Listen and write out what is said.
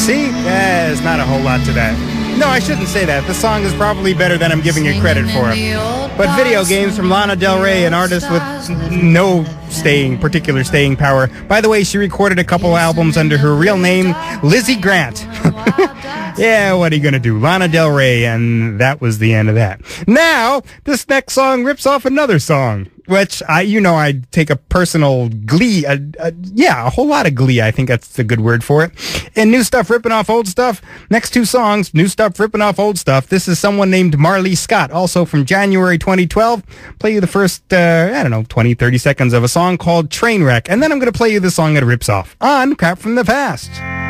See? There's not a whole lot to that. No, I shouldn't say that. The song is probably better than I'm giving it credit for. But Video Games from Lana Del Rey, an artist with no particular staying power. By the way, she recorded a couple albums under her real name, Lizzie Grant. Yeah, what are you going to do? Lana Del Rey, and that was the end of that. Now, this next song rips off another song, which I take a personal glee, a whole lot of glee. I think that's the good word for it. And new stuff ripping off old stuff. Next two songs, new stuff ripping off old stuff. This is someone named Marley Scott, also from January 2012. Play you the first, 20, 30 seconds of a song called Trainwreck. And then I'm going to play you the song that rips off on Crap from the Past.